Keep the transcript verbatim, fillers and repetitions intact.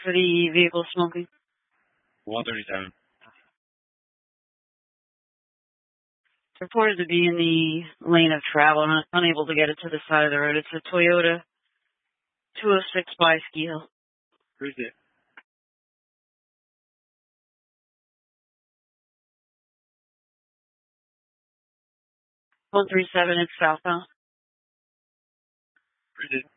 for the vehicle smoking. one thirty-seven. Reported to be in the lane of travel. I'm unable to get it to the side of the road. It's a Toyota two oh six by Ski Hill. Appreciate it. one three seven, it's southbound. Appreciate it.